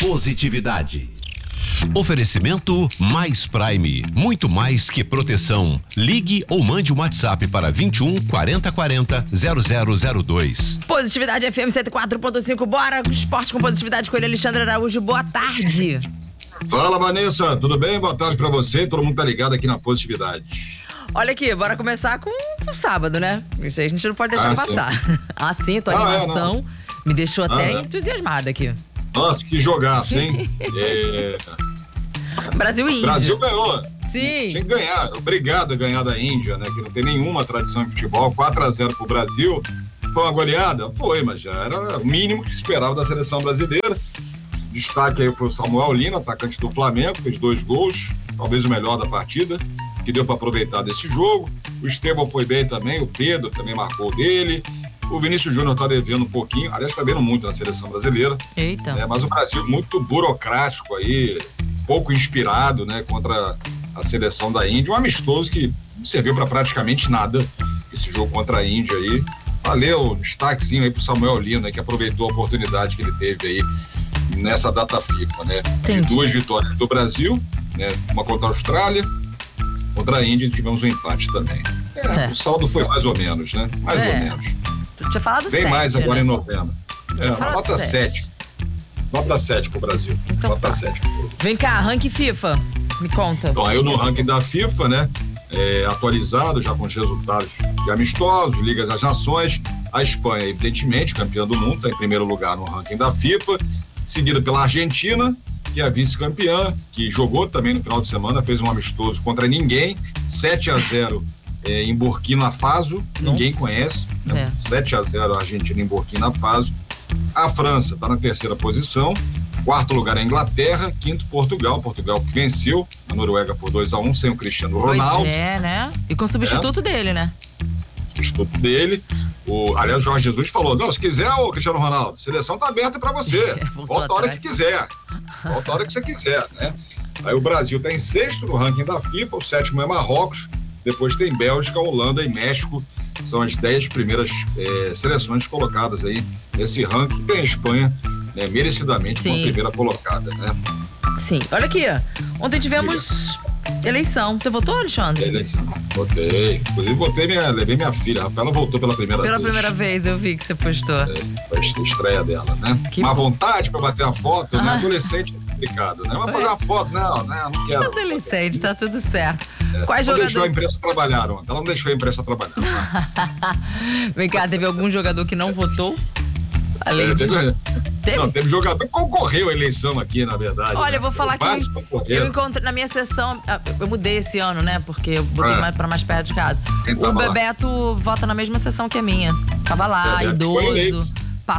Positividade. Oferecimento Mais Prime, muito mais que proteção. Ligue ou mande um WhatsApp para 21 40 40 0002. Positividade FM 104.5, bora esporte com positividade com ele, Alexandre Araújo, boa tarde. Fala, Vanessa, tudo bem? Boa tarde pra você, todo mundo tá ligado aqui na Positividade. Olha aqui, bora começar com o sábado, né? Isso aí a gente não pode deixar passar. Sim, tua animação me deixou até entusiasmada aqui. Nossa, que jogaço, hein? Brasil e Índia. Brasil ganhou. Sim. Tinha que ganhar. Obrigado a ganhar da Índia, né? Que não tem nenhuma tradição em futebol. 4-0 pro Brasil. Foi uma goleada? Foi, mas já era o mínimo que se esperava da seleção brasileira. Destaque aí pro Samuel Lino, atacante do Flamengo, fez 2 gols, talvez o melhor da partida, que deu para aproveitar desse jogo. O Estevão foi bem também, o Pedro também marcou o dele. O Vinícius Júnior tá devendo um pouquinho, aliás, tá devendo muito na seleção brasileira. Eita. Mas o Brasil muito burocrático aí, pouco inspirado, né, contra a seleção da Índia. Um amistoso que não serviu para praticamente nada, esse jogo contra a Índia aí. Valeu, um destaquezinho aí pro Samuel Lino, né, que aproveitou a oportunidade que ele teve aí nessa data FIFA, né? Entendi. 2 vitórias do Brasil, né? Uma contra a Austrália, contra a Índia tivemos um empate também. O saldo foi mais ou menos, né? Mais ou menos. Tu tinha falado Bem 7, mais agora, né? em novembro. Nota 7. Nota 7 pro Brasil. Então nota tá. 7. Vem cá, ranking FIFA, me conta. Então, aí no ranking da FIFA, né? Atualizado, já com os resultados de amistosos, Liga das Nações. A Espanha, evidentemente, campeã do mundo, está em primeiro lugar no ranking da FIFA, seguida pela Argentina, que é a vice-campeã, que jogou também no final de semana, fez um amistoso contra ninguém, 7-0 em Burkina Faso, ninguém conhece, né? 7-0 a Argentina em Burkina Faso. A França está na terceira posição, quarto lugar a Inglaterra, quinto Portugal que venceu a Noruega por 2-1 sem o Cristiano Ronaldo. Pois é, né? E com o substituto dele, né? Substituto dele. Aliás, o Jorge Jesus falou, não, se quiser, ô Cristiano Ronaldo, a seleção tá aberta pra você. Volta a hora que quiser. Volta a hora que você quiser, né? Aí o Brasil tá em sexto no ranking da FIFA, o sétimo é Marrocos, depois tem Bélgica, Holanda e México. São as 10 primeiras seleções colocadas aí nesse ranking. Tem a Espanha, né, merecidamente como primeira colocada, né? Sim. Olha aqui, ontem tivemos eleição. Você votou, Alexandre? Eleição. Votei. Inclusive, levei minha filha. A Rafaela voltou pela primeira vez. Pela primeira vez, eu vi que você postou. Foi a estreia dela, né? Uma vontade pra bater a foto, né? Adolescente é complicado, né? Mas fazer uma foto, não quero. Adolescente, tá tudo certo. Quais não jogadores? Deixou a imprensa trabalhar, ela não deixou a imprensa trabalhar. Vem cá, teve algum jogador que não votou? Além de... Teve jogador que concorreu à eleição aqui, na verdade. Olha, né? eu vou falar que eu encontrei na minha sessão, eu mudei esse ano, né? Porque eu botei pra mais perto de casa. O Bebeto vota na mesma sessão que a minha. Tava lá, Bebeto idoso.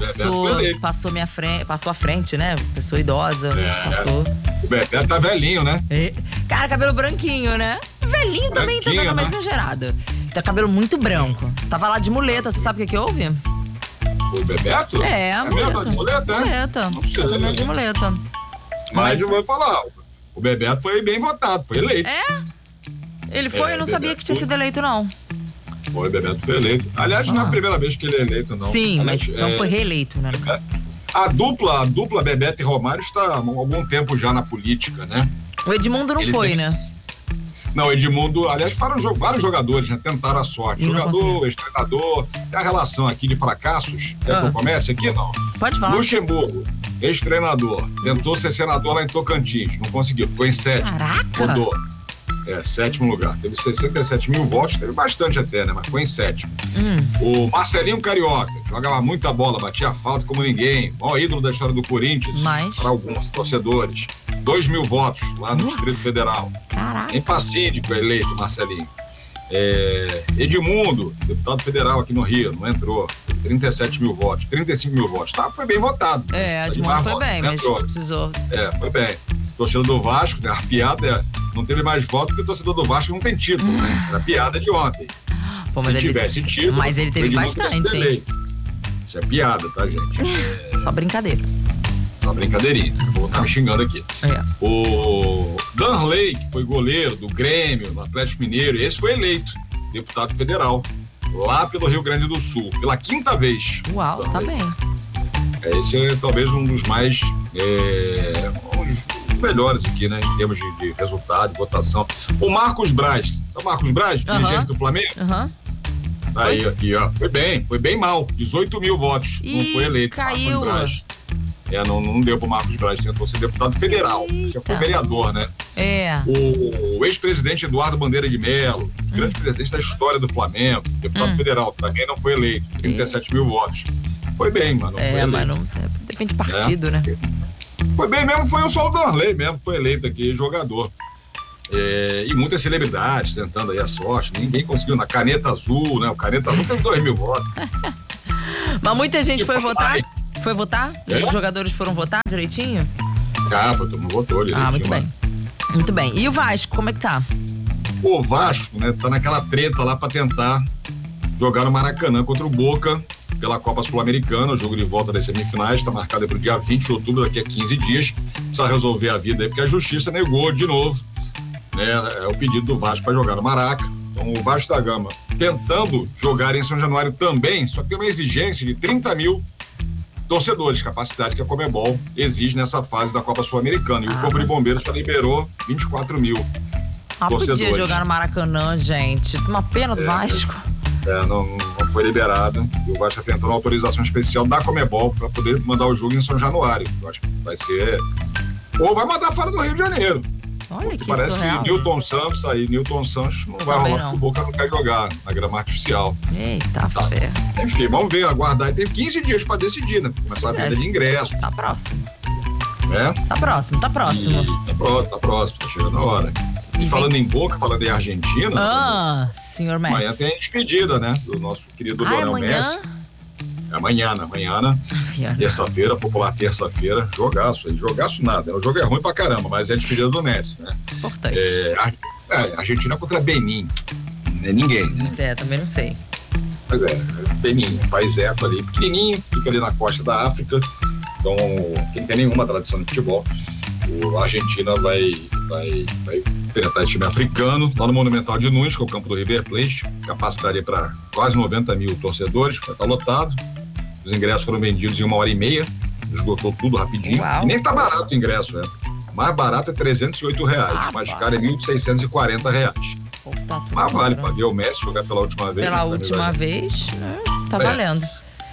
Passou à frente, né? Pessoa idosa, passou. O Bebeto tá velhinho, né? Cara, cabelo branquinho, né? Velhinho também tá dando mais exagerado. Tem cabelo muito branco. Tava lá de muleta, você sabe o que houve? O Bebeto? Muleta. Muleta? Não sei. De muleta. Mas eu vou falar, o Bebeto foi bem votado, foi eleito. Ele foi? Eu não sabia que tinha sido eleito, não. Foi, o Bebeto foi eleito. Aliás, não é a primeira vez que ele é eleito, não. Sim, mas não foi reeleito, né? A dupla Bebeto e Romário está há algum tempo já na política, né? O Edmundo não foi, né? Não, o Edmundo, aliás, vários jogadores, né, tentaram a sorte. Jogador, ex-treinador, tem a relação aqui de fracassos. Quer que eu comece aqui? Não. Pode falar. Luxemburgo, ex-treinador, tentou ser senador lá em Tocantins, não conseguiu, ficou em sétimo. Caraca! Rodou. Sétimo lugar. Teve 67 mil votos, teve bastante até, né? Mas foi em sétimo. O Marcelinho Carioca, jogava muita bola, batia falta como ninguém. Maior ídolo da história do Corinthians. Para alguns torcedores. 2 mil votos lá no Distrito Federal. Caraca. Empacídico eleito, Marcelinho. Edmundo, deputado federal aqui no Rio, não entrou. 37 mil votos, 35 mil votos. Foi bem votado. Edmundo foi bem, mas precisou. Foi bem. Torcedor do Vasco, né? A piada não teve mais voto porque o torcedor do Vasco não tem título, né? Era a piada de ontem. Se tivesse título... Mas ele teve bastante, hein? Isso é piada, tá, gente? Só brincadeira. Só brincadeirinha. Vou estar me xingando aqui. O Danley, que foi goleiro do Grêmio, do Atlético Mineiro, esse foi eleito deputado federal, lá pelo Rio Grande do Sul, pela 5ª vez. Uau, Danley. Tá bem. Esse é talvez um dos mais melhores aqui, né? Em termos de resultado, de votação. O Marcos Braz, dirigente do Flamengo? Aí, aqui, ó. Foi bem mal. 18 mil votos. Não foi eleito. Caiu. Marcos Braz. Não deu pro Marcos Braz, tentou ser deputado federal, que foi vereador, né? O ex-presidente Eduardo Bandeira de Mello, grande presidente da história do Flamengo, deputado federal, também não foi eleito, 37 mil votos. Foi bem, mano. Mas não depende de partido, né? Foi bem mesmo, foi o Vanderlei mesmo, foi eleito aqui, jogador. E muitas celebridades tentando aí a sorte, ninguém conseguiu na Caneta Azul, né? O Caneta Azul tem 2 mil votos. Mas muita gente foi votar? Foi votar? Os jogadores foram votar direitinho? Todo mundo votou direitinho. Muito bem. Muito bem. E o Vasco, como é que tá? O Vasco, né, tá naquela treta lá pra tentar jogar no Maracanã contra o Boca pela Copa Sul-Americana. O jogo de volta das semifinais tá marcado pro dia 20 de outubro, daqui a 15 dias. Precisa resolver a vida aí, porque a Justiça negou de novo, né, o pedido do Vasco pra jogar no Maraca. Então o Vasco da Gama tentando jogar em São Januário também, só que tem uma exigência de 30 mil torcedores, capacidade que a Conmebol exige nessa fase da Copa Sul-Americana. E o Corpo de Bombeiros só liberou 24 mil torcedores. Podia jogar no Maracanã, gente. Uma pena do Vasco. Não foi liberado. E o Vasco está tentando uma autorização especial da Conmebol para poder mandar o jogo em São Januário. Eu acho que vai ser... Ou vai mandar fora do Rio de Janeiro. Olha que parece surreal. Que Newton Santos não vai rolar, porque o Boca não quer jogar na grama artificial. Eita, fé. Enfim, vamos ver, aguardar. Tem 15 dias para decidir, né? Começar a venda de ingressos. Tá próximo. Tá próximo. Tá próximo, tá chegando a hora. E falando em Boca, falando em Argentina... senhor Messi. Amanhã tem a despedida, né? Do nosso querido Lionel Messi. Amanhã. Terça-feira, popular terça-feira. Jogaço nada. O jogo é ruim pra caramba, mas é a despedida do Messi, né? Importante. Argentina contra Benin. Não é ninguém, né? Também não sei. Mas Benin, país eco ali, pequenininho, fica ali na costa da África. Então, quem tem nenhuma tradição de futebol, a Argentina vai enfrentar esse time africano lá no Monumental de Nunes, que é o campo do River Plate. Capacidade para quase 90 mil torcedores, vai estar lotado. Os ingressos foram vendidos em 1h30, esgotou tudo rapidinho. Uau. E nem tá barato o ingresso, né? Mais barato é R$308, mais caro é R$1.640. Mas vale para ver o Messi jogar pela última vez. Pela última vez, né? Tá valendo.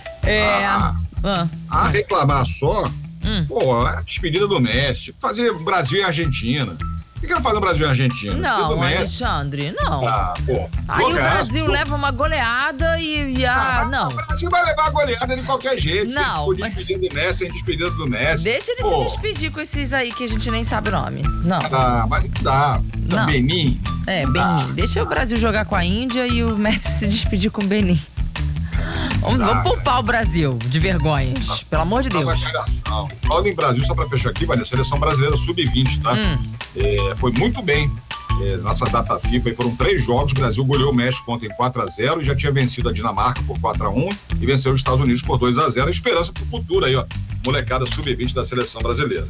A reclamar só, a despedida do Messi, fazer Brasil e Argentina. Por que não faz o Brasil e Argentina? Não, Alexandre, não. Aí o Brasil leva uma goleada não. O Brasil vai levar a goleada de qualquer jeito. Não. Se for despedida do Messi, sem despedida do Messi. Deixa ele se despedir com esses aí que a gente nem sabe o nome. Não. Mas não dá. Não. Benin. Benin. Deixa o Brasil jogar com a Índia e o Messi se despedir com o Benin. Vamos poupar o Brasil de vergonhas, pelo amor de Deus. Falando em Brasil, só pra fechar aqui, a seleção brasileira sub-20, tá? Foi muito bem. Nossa data FIFA, foram 3 jogos, o Brasil goleou o México ontem 4-0 e já tinha vencido a Dinamarca por 4-1 e venceu os Estados Unidos por 2-0. Esperança pro futuro aí, ó. Molecada sub-20 da seleção brasileira.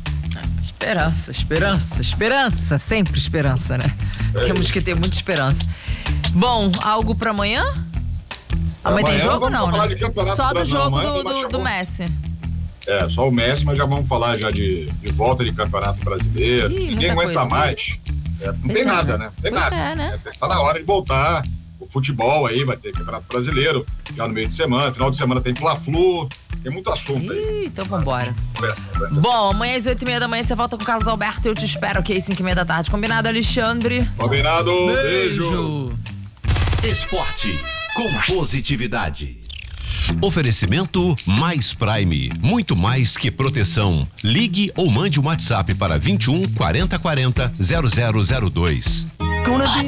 Esperança, sempre esperança, né? Temos que ter muita esperança. Bom, algo pra amanhã? Amanhã tem jogo não, né? Só do jogo do Messi. Só o Messi, mas já vamos falar já de volta de campeonato brasileiro. Ninguém aguenta mais. Não tem nada, né? Não tem nada. Né? Tá na hora de voltar. O futebol aí vai ter campeonato brasileiro já no meio de semana. Final de semana tem Fla-Flu. Tem muito assunto aí. Então vambora. Bom, amanhã às 8h30 da manhã você volta com o Carlos Alberto e eu te espero aqui às 5h30 da tarde. Combinado, Alexandre? Combinado. Beijo. Esporte com positividade. Oferecimento Mais Prime. Muito mais que proteção. Ligue ou mande um WhatsApp para 21 40 40 0002.